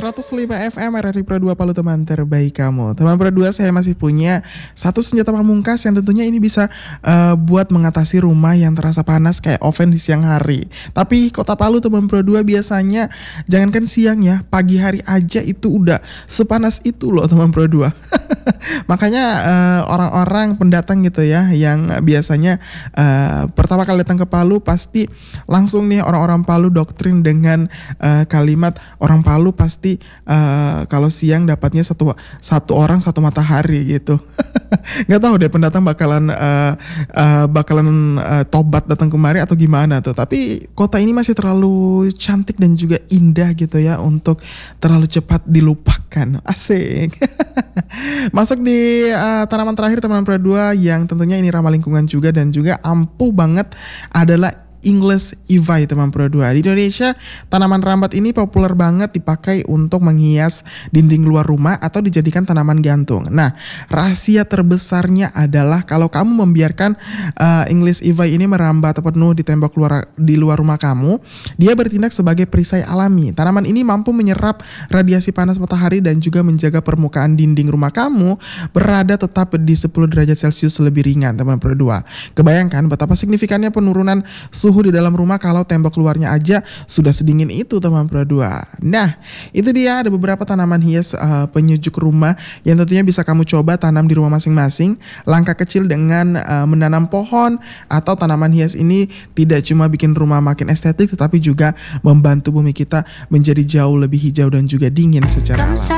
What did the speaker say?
105 FM RRI Pro 2 Palu, teman terbaik kamu. Teman Pro 2, saya masih punya satu senjata pamungkas yang tentunya ini bisa buat mengatasi rumah yang terasa panas kayak oven di siang hari. Tapi Kota Palu, teman Pro 2, biasanya jangankan siang ya, pagi hari aja itu udah sepanas itu loh teman Pro 2. Makanya orang-orang pendatang gitu ya, yang biasanya pertama kali datang ke Palu pasti langsung nih orang-orang Palu doktrin dengan kalimat orang Palu pasti kalau siang dapatnya satu orang satu matahari gitu. Nggak tahu deh pendatang bakalan tobat datang kemari atau gimana tuh. Tapi kota ini masih terlalu cantik dan juga indah gitu ya untuk terlalu cepat dilupakan. Asik. Masuk di tanaman terakhir teman Pro 2 yang tentunya ini ramah lingkungan juga dan juga ampuh banget adalah English Ivy teman Pro 2. Di Indonesia tanaman rambat ini populer banget dipakai untuk menghias dinding luar rumah atau dijadikan tanaman gantung. Nah, rahasia terbesarnya adalah kalau kamu membiarkan English Ivy ini merambat penuh di tembok di luar rumah kamu, dia bertindak sebagai perisai alami. Tanaman ini mampu menyerap radiasi panas matahari dan juga menjaga permukaan dinding rumah kamu berada tetap di 10 derajat Celcius lebih ringan teman Pro 2. Kebayangkan betapa signifikannya penurunan suhu di dalam rumah kalau tembok luarnya aja sudah sedingin itu teman Pro 2. Nah, itu dia ada beberapa tanaman hias penyejuk rumah yang tentunya bisa kamu coba tanam di rumah masing-masing. Langkah kecil dengan menanam pohon atau tanaman hias ini tidak cuma bikin rumah makin estetik, tetapi juga membantu bumi kita menjadi jauh lebih hijau dan juga dingin secara alami.